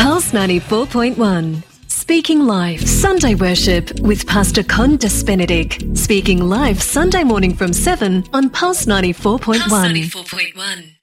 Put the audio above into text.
Pulse 94.1. Speaking Life Sunday Worship with Pastor Condis Benedict. Speaking live Sunday morning from 7 on Pulse 94.1. Pulse 94.1.